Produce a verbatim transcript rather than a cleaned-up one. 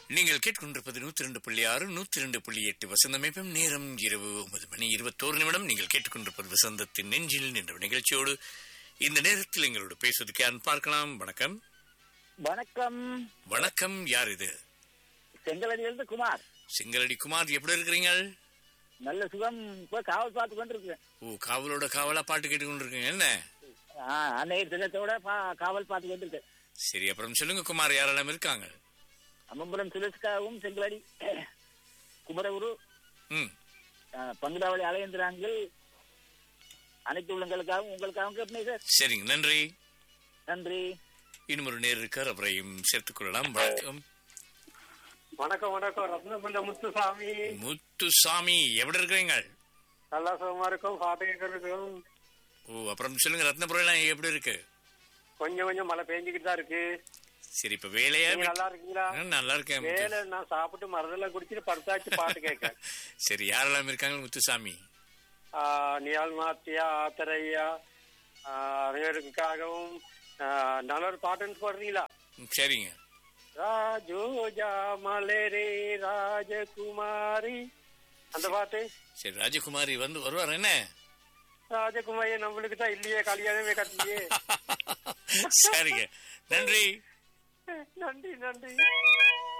நீங்கள் கேட்கொண்டிருப்பது நூத்தி ரெண்டு புள்ளி ஆறு நூத்தி ரெண்டு புள்ளி எட்டு வசந்தமைப்பும் நேரம் இரவு ஒன்பது மணி இருபத்தோரு நிமிடம். நீங்கள் கேட்டுக்கொண்டிருப்பது வசந்தத்தின் நெஞ்சில் என்ற நிகழ்ச்சியோடு இந்த நேரத்தில் எங்களோடு பேசுவதற்கு யார் பார்க்கலாம்? வணக்கம். வணக்கம். வணக்கம். யார் இது? செங்கலடியிலிருந்து குமார். செங்கலடி குமார், எப்படி இருக்கிறீங்க? நல்ல சுகம். இப்ப காவல் பார்த்து கொண்டிருக்கேன். ஓ, காவலோட காவலா பாட்டு கேட்டு கொண்டிருக்கீங்க என்ன? அன்னைய தினத்தோட காவல் பார்த்து கொண்டிருக்கேன். சரி, அப்புறம் சொல்லுங்க குமார், யாரெல்லாம் இருக்காங்க? அம்மபுரம் சுரேஷ்காவும் செங்கலடி குமரகுரு ம் பங்குடாவளி அலையந்திராங்கள் அனைத்து உள்ளங்களுக்காகவும் உங்களுக்காகவும் கேட்பேன் சார். சரிங்க, நன்றி. நன்றி. இன்னும் ஒரு நேர் இருக்கார், அவரையும் சேர்த்துக் கொள்ளலாம். வணக்கம். வணக்கம். வணக்கம். ரத்னபண்ட முத்துசாமி. முத்துசாமி, எப்படி இருக்கிறீங்க? நல்லா சுகமா இருக்கும். பாட்டு கேட்கறதுக்கும். ஓ, அப்புறம் சொல்லுங்க, ரத்னபுரம் எப்படி இருக்கு? கொஞ்சம் கொஞ்சம் மழை பெஞ்சுக்கிட்டு தான் இருக்கு. சரி, இப்ப வேலையா? நல்லா இருக்கீங்களா? நல்லா இருக்கேன். வேலை நான் சாப்பிட்டு மருந்தெல்லாம் குடிச்சிட்டு படுத்தாச்சு பாட்டு கேட்க. சரி, யாரெல்லாம் இருக்காங்க முத்துசாமி? நியால் மாத்தியா, ஆத்தரையா அனைவருக்காகவும் நல்ல ஒரு பாட்டுன்னு போடுறீங்களா? சரிங்க. ராஜோஜா மலரே ராஜகுமாரி, அந்த பாட்டு. சரி, ராஜகுமாரி வந்து வருவார் என்ன? ராஜகுமாரி நம்மளுக்கு தான் இல்லையே, கல்யாணமே கட்டலையே. சரிங்க, நன்றி. நன்றி. நன்றி.